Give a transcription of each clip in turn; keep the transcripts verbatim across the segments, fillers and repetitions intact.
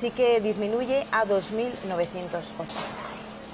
sí que disminuye a dos mil novecientos ochenta.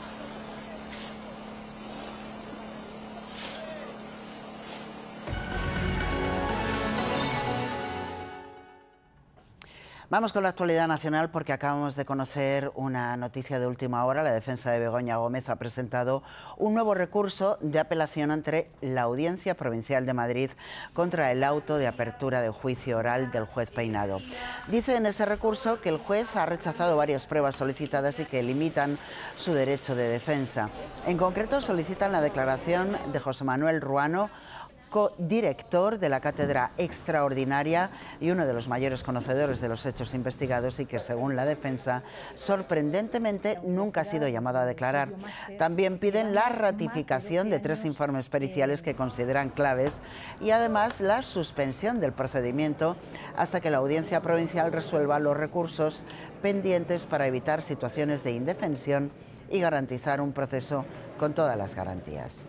Vamos con la actualidad nacional porque acabamos de conocer una noticia de última hora. La defensa de Begoña Gómez ha presentado un nuevo recurso de apelación ante la Audiencia Provincial de Madrid contra el auto de apertura de juicio oral del juez Peinado. Dice en ese recurso que el juez ha rechazado varias pruebas solicitadas y que limitan su derecho de defensa. En concreto, solicitan la declaración de José Manuel Ruano, codirector de la Cátedra Extraordinaria y uno de los mayores conocedores de los hechos investigados y que, según la defensa, sorprendentemente nunca ha sido llamado a declarar. También piden la ratificación de tres informes periciales que consideran claves y además la suspensión del procedimiento hasta que la Audiencia Provincial resuelva los recursos pendientes para evitar situaciones de indefensión y garantizar un proceso con todas las garantías.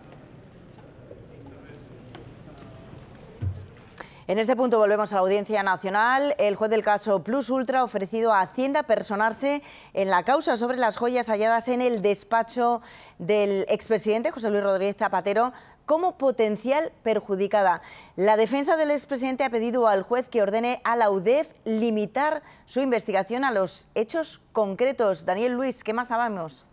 En este punto volvemos a la Audiencia Nacional. El juez del caso Plus Ultra ha ofrecido a Hacienda personarse en la causa sobre las joyas halladas en el despacho del expresidente José Luis Rodríguez Zapatero como potencial perjudicada. La defensa del expresidente ha pedido al juez que ordene a la U D E F limitar su investigación a los hechos concretos. Daniel Luis, ¿qué más sabemos?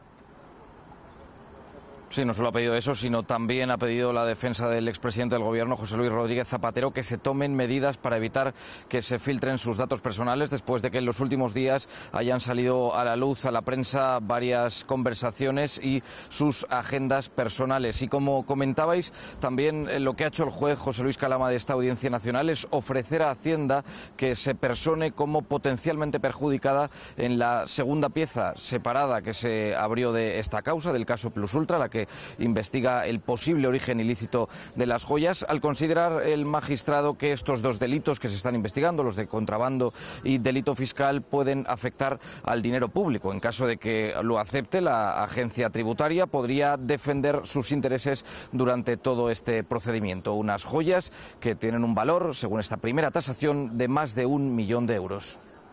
Sí, no solo ha pedido eso, sino también ha pedido la defensa del expresidente del Gobierno, José Luis Rodríguez Zapatero, que se tomen medidas para evitar que se filtren sus datos personales después de que en los últimos días hayan salido a la luz a la prensa varias conversaciones y sus agendas personales. Y como comentabais, también lo que ha hecho el juez José Luis Calama de esta Audiencia Nacional es ofrecer a Hacienda que se persone como potencialmente perjudicada en la segunda pieza separada que se abrió de esta causa, del caso Plus Ultra, la que investiga el posible origen ilícito de las joyas, al considerar el magistrado que estos dos delitos que se están investigando, los de contrabando y delito fiscal, pueden afectar al dinero público. En caso de que lo acepte, la agencia tributaria podría defender sus intereses durante todo este procedimiento. Unas joyas que tienen un valor, según esta primera tasación, de más de un millón de euros.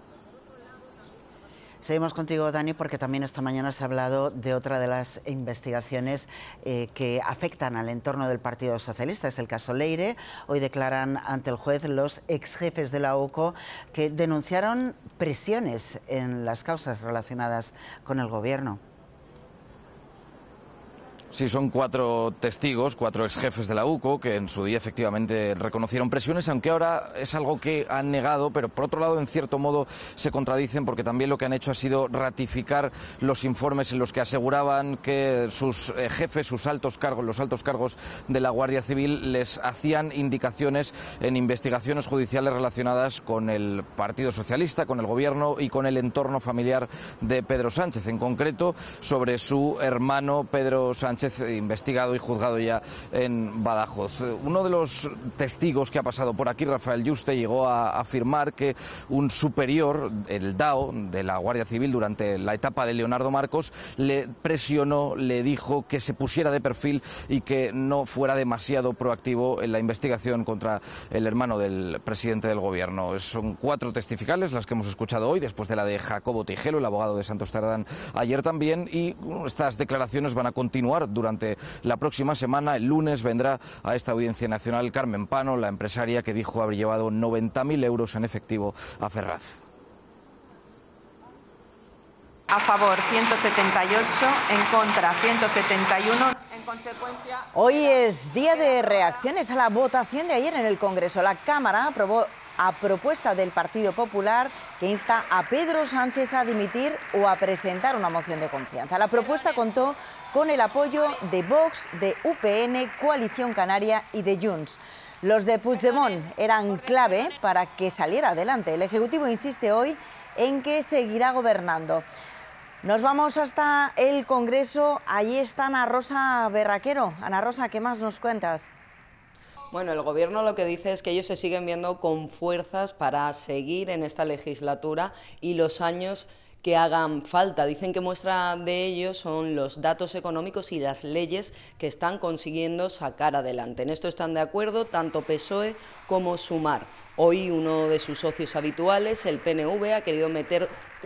Seguimos contigo, Dani, porque también esta mañana se ha hablado de otra de las investigaciones eh, que afectan al entorno del Partido Socialista. Es el caso Leire. Hoy declaran ante el juez los exjefes de la UCO que denunciaron presiones en las causas relacionadas con el Gobierno. Sí, son cuatro testigos, cuatro exjefes de la UCO, que en su día efectivamente reconocieron presiones, aunque ahora es algo que han negado, pero por otro lado, en cierto modo, se contradicen porque también lo que han hecho ha sido ratificar los informes en los que aseguraban que sus eh, jefes, sus altos cargos, los altos cargos de la Guardia Civil les hacían indicaciones en investigaciones judiciales relacionadas con el Partido Socialista, con el Gobierno y con el entorno familiar de Pedro Sánchez, en concreto sobre su hermano Pedro Sánchez, investigado y juzgado ya en Badajoz. Uno de los testigos que ha pasado por aquí, Rafael Yuste, llegó a afirmar que un superior, el D A O, de la Guardia Civil, durante la etapa de Leonardo Marcos, le presionó, le dijo que se pusiera de perfil y que no fuera demasiado proactivo en la investigación contra el hermano del presidente del Gobierno. Son cuatro testificales las que hemos escuchado hoy, después de la de Jacobo Tijelo, el abogado de Santos Tardán, ayer también, y estas declaraciones van a continuar durante la próxima semana. El lunes vendrá a esta Audiencia Nacional Carmen Pano, la empresaria que dijo haber llevado noventa mil euros en efectivo a Ferraz. A favor ciento setenta y ocho, en contra ciento setenta y uno. En consecuencia... Hoy es día de reacciones a la votación de ayer en el Congreso. La Cámara aprobó, a propuesta del Partido Popular, que insta a Pedro Sánchez a dimitir o a presentar una moción de confianza. La propuesta contó con el apoyo de Vox, de U P N, Coalición Canaria y de Junts. Los de Puigdemont eran clave para que saliera adelante. El Ejecutivo insiste hoy en que seguirá gobernando. Nos vamos hasta el Congreso. Allí está Ana Rosa Berraquero. Ana Rosa, ¿qué más nos cuentas? Bueno, el Gobierno lo que dice es que ellos se siguen viendo con fuerzas para seguir en esta legislatura y los años que hagan falta. Dicen que muestra de ello son los datos económicos y las leyes que están consiguiendo sacar adelante. En esto están de acuerdo tanto P S O E como Sumar. Hoy uno de sus socios habituales, el P N V, ha querido meter